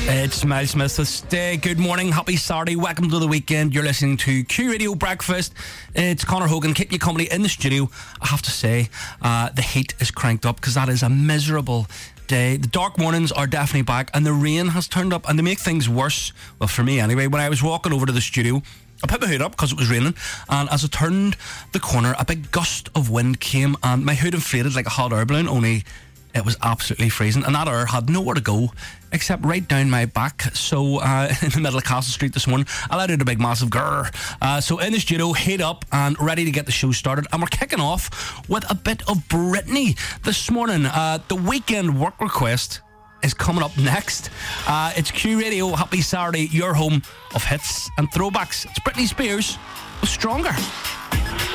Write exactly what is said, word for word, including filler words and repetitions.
It's Miles Smith with Stay. Good morning, happy Saturday, welcome to the weekend. You're listening to Q Radio Breakfast. It's Conor Hogan, keep you company in the studio. I have to say, uh, the heat is cranked up because that is a miserable day. The dark mornings are definitely back and the rain has turned up, and to make things worse, well for me anyway, when I was walking over to the studio, I put my hood up because it was raining, and as I turned the corner a big gust of wind came and my hood inflated like a hot air balloon, only it was absolutely freezing, and that air had nowhere to go except right down my back. So uh, in the middle of Castle Street this morning, I let out a big massive grrr. Uh, so in the studio, heat up and ready to get the show started, and we're kicking off with a bit of Britney this morning. Uh, the weekend work request is coming up next. Uh, it's Q Radio, happy Saturday, your home of hits and throwbacks. It's Britney Spears with Stronger.